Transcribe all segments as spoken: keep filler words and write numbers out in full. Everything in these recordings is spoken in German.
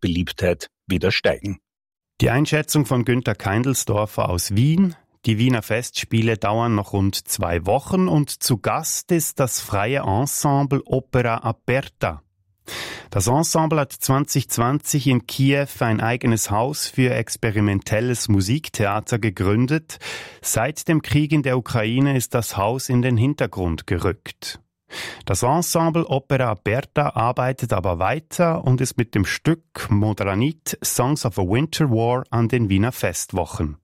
Beliebtheit wieder steigen. Die Einschätzung von Günter Keindelsdorfer aus Wien. Die Wiener Festspiele dauern noch rund zwei Wochen und zu Gast ist das freie Ensemble Opera Aperta. Das Ensemble hat zwanzig zwanzig in Kiew ein eigenes Haus für experimentelles Musiktheater gegründet. Seit dem Krieg in der Ukraine ist das Haus in den Hintergrund gerückt. Das Ensemble Opera Aperta arbeitet aber weiter und ist mit dem Stück Modranit Songs of a Winter War an den Wiener Festwochen.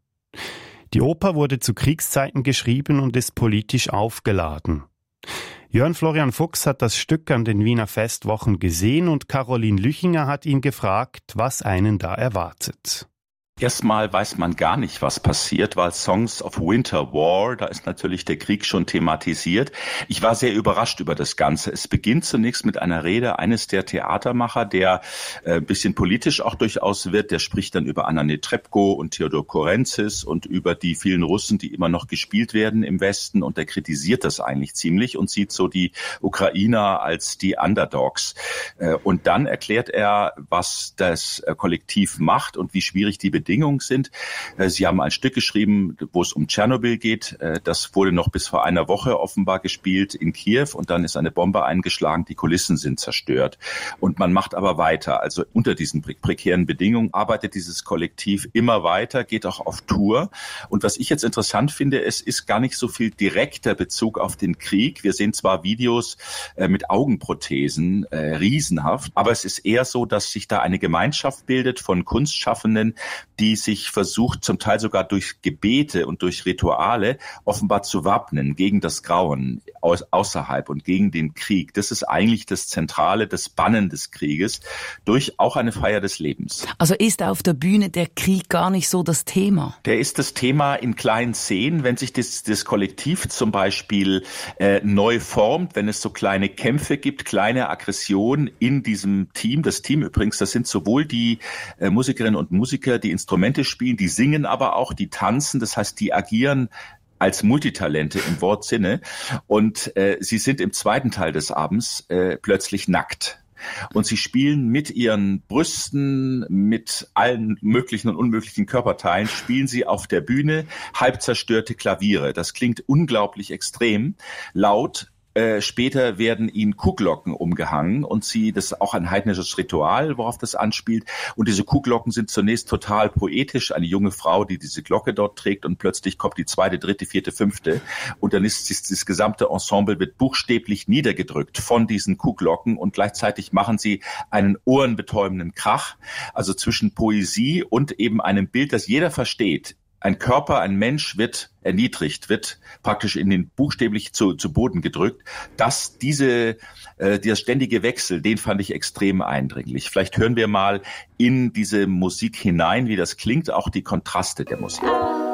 Die Oper wurde zu Kriegszeiten geschrieben und ist politisch aufgeladen. Jörn Florian Fuchs hat das Stück an den Wiener Festwochen gesehen und Caroline Lüchinger hat ihn gefragt, was einen da erwartet. Erstmal weiß man gar nicht, was passiert, weil Songs of Winter War, da ist natürlich der Krieg schon thematisiert. Ich war sehr überrascht über das Ganze. Es beginnt zunächst mit einer Rede eines der Theatermacher, der äh, ein bisschen politisch auch durchaus wird. Der spricht dann über Anna Netrebko und Theodor Korenzis und über die vielen Russen, die immer noch gespielt werden im Westen. Und der kritisiert das eigentlich ziemlich und sieht so die Ukrainer als die Underdogs. Äh, und dann erklärt er, was das äh, Kollektiv macht und wie schwierig die Bedingungen sind. Sie haben ein Stück geschrieben, wo es um Tschernobyl geht. Das wurde noch bis vor einer Woche offenbar gespielt in Kiew und dann ist eine Bombe eingeschlagen, die Kulissen sind zerstört. Und man macht aber weiter. Also unter diesen prekären Bedingungen arbeitet dieses Kollektiv immer weiter, geht auch auf Tour. Und was ich jetzt interessant finde, es ist gar nicht so viel direkter Bezug auf den Krieg. Wir sehen zwar Videos äh, mit Augenprothesen, äh, riesenhaft, aber es ist eher so, dass sich da eine Gemeinschaft bildet von Kunstschaffenden, die sich versucht, zum Teil sogar durch Gebete und durch Rituale offenbar zu wappnen gegen das Grauen aus, außerhalb und gegen den Krieg. Das ist eigentlich das Zentrale, das Bannen des Krieges durch auch eine Feier des Lebens. Also ist auf der Bühne der Krieg gar nicht so das Thema? Der ist das Thema in kleinen Szenen, wenn sich das, das Kollektiv zum Beispiel äh, neu formt, wenn es so kleine Kämpfe gibt, kleine Aggressionen in diesem Team. Das Team übrigens, das sind sowohl die äh, Musikerinnen und Musiker, die Instrumente spielen, die singen aber auch, die tanzen, das heißt, die agieren als Multitalente im Wortsinne und äh, sie sind im zweiten Teil des Abends äh, plötzlich nackt. Und sie spielen mit ihren Brüsten, mit allen möglichen und unmöglichen Körperteilen, spielen sie auf der Bühne halb zerstörte Klaviere. Das klingt unglaublich extrem, laut. Äh, später werden ihnen Kuhglocken umgehangen und sie, das ist auch ein heidnisches Ritual, worauf das anspielt. Und diese Kuhglocken sind zunächst total poetisch. Eine junge Frau, die diese Glocke dort trägt und plötzlich kommt die zweite, dritte, vierte, fünfte. Und dann ist das, das gesamte Ensemble wird buchstäblich niedergedrückt von diesen Kuhglocken und gleichzeitig machen sie einen ohrenbetäubenden Krach. Also zwischen Poesie und eben einem Bild, das jeder versteht. Ein Körper, ein Mensch wird erniedrigt, wird praktisch in den buchstäblich zu, zu Boden gedrückt. Das, diese, äh, dieser ständige Wechsel, den fand ich extrem eindringlich. Vielleicht hören wir mal in diese Musik hinein, wie das klingt, auch die Kontraste der Musik.